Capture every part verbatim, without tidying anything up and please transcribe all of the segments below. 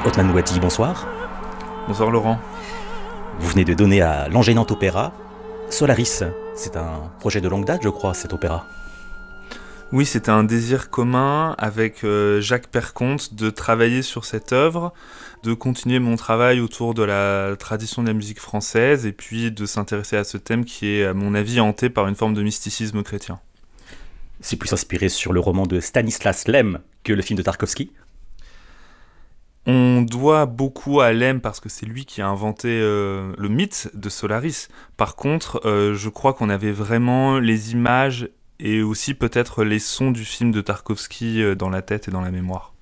Othman Mouati, bonsoir. Bonsoir Laurent. Vous venez de donner à l'Angers-Nantes Opéra Solaris. C'est un projet de longue date, je crois, cet opéra. Oui, c'était un désir commun avec euh, Jacques Perconte de travailler sur cette œuvre, de continuer mon travail autour de la tradition de la musique française et puis de s'intéresser à ce thème qui est, à mon avis, hanté par une forme de mysticisme chrétien. C'est plus inspiré sur le roman de Stanislas Lem que le film de Tarkovsky. On doit beaucoup à Lem parce que c'est lui qui a inventé euh, le mythe de Solaris. Par contre, euh, je crois qu'on avait vraiment les images et aussi peut-être les sons du film de Tarkovsky euh, dans la tête et dans la mémoire.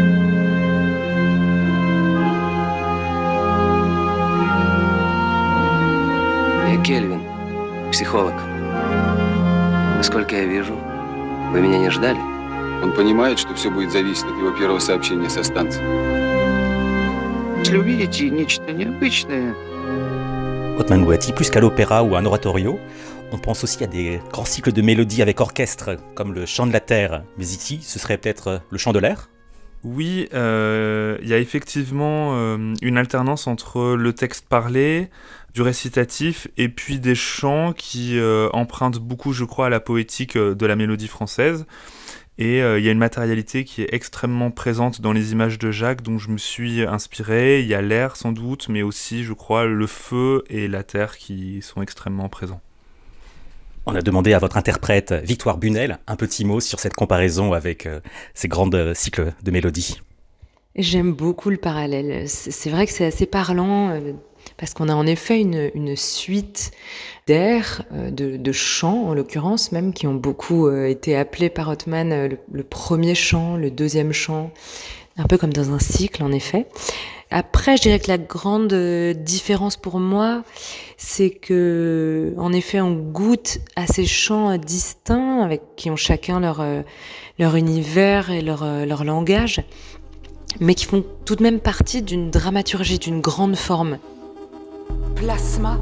Я Кельвин, психолог. Насколько я вижу, вы меня не ждали? Он понимает, что все будет зависеть от его первого сообщения со станции. Если увидите нечто необычное... Othman Mouati, plus qu'à l'opéra ou à un oratorio, on pense aussi à des grands cycles de mélodies avec orchestre, comme le chant de la terre. Mais ici, ce serait peut-être le chant de l'air ? Oui, il euh, y a effectivement euh, une alternance entre le texte parlé, du récitatif, et puis des chants qui euh, empruntent beaucoup, je crois, à la poétique euh, de la mélodie française. Et il euh, y a une matérialité qui est extrêmement présente dans les images de Jacques, dont je me suis inspiré. Il y a l'air sans doute, mais aussi, je crois, le feu et la terre qui sont extrêmement présents. On a demandé à votre interprète, Victoire Bunel, un petit mot sur cette comparaison avec euh, ces grands euh, cycles de mélodies. J'aime beaucoup le parallèle. C'est, c'est vrai que c'est assez parlant, euh, parce qu'on a en effet une, une suite d'airs, euh, de, de chants en l'occurrence même, qui ont beaucoup euh, été appelés par Othman euh, le, le premier chant, le deuxième chant, un peu comme dans un cycle en effet. Après, je dirais que la grande différence pour moi, c'est que, en effet, on goûte à ces chants distincts, avec qui ont chacun leur leur univers et leur leur langage, mais qui font tout de même partie d'une dramaturgie, d'une grande forme. Plasma,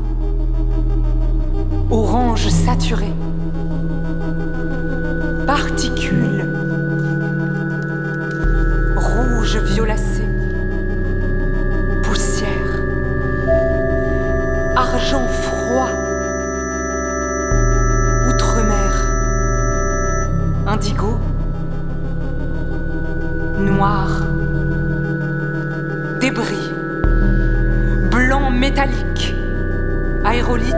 orange saturé, particules, rouge violacé. Argent froid, outre-mer, indigo, noir, débris, blanc métallique, aérolite,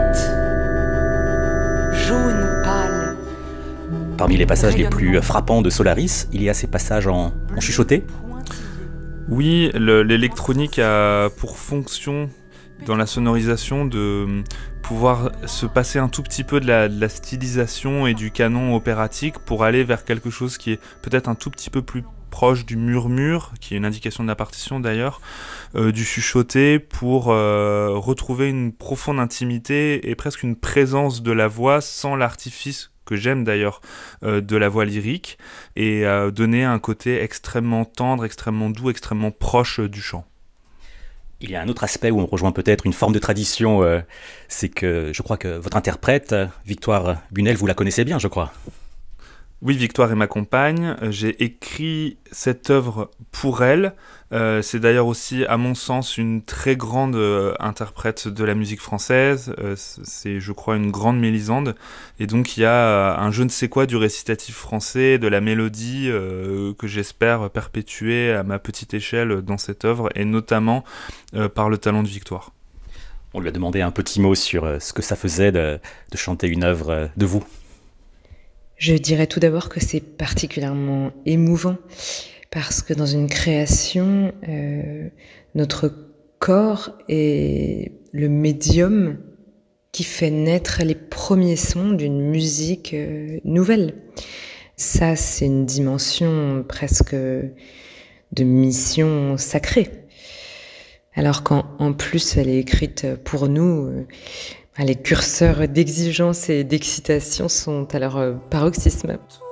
jaune pâle. Parmi les passages les plus frappants de Solaris, il y a ces passages en, en chuchoté. Oui, le, l'électronique a pour fonction dans la sonorisation de pouvoir se passer un tout petit peu de la, de la stylisation et du canon opératique pour aller vers quelque chose qui est peut-être un tout petit peu plus proche du murmure, qui est une indication de la partition d'ailleurs, euh, du chuchoté, pour euh, retrouver une profonde intimité et presque une présence de la voix sans l'artifice que j'aime d'ailleurs euh, de la voix lyrique, et euh, donner un côté extrêmement tendre, extrêmement doux, extrêmement proche euh, du chant. Il y a un autre aspect où on rejoint peut-être une forme de tradition, euh, c'est que je crois que votre interprète, Victoire Bunel, vous la connaissez bien, je crois. Oui, Victoire est ma compagne. J'ai écrit cette œuvre pour elle. Euh, c'est d'ailleurs aussi, à mon sens, une très grande euh, interprète de la musique française. Euh, c'est, je crois, une grande mélisande. Et donc, il y a euh, un je ne sais quoi du récitatif français, de la mélodie euh, que j'espère perpétuer à ma petite échelle dans cette œuvre, et notamment euh, par le talent de Victoire. On lui a demandé un petit mot sur euh, ce que ça faisait de, de chanter une œuvre euh, de vous. Je dirais tout d'abord que c'est particulièrement émouvant parce que dans une création, euh, notre corps est le médium qui fait naître les premiers sons d'une musique euh, nouvelle. Ça, c'est une dimension presque de mission sacrée. Alors qu'en en plus, elle est écrite pour nous, euh, les curseurs d'exigence et d'excitation sont à leur paroxysme.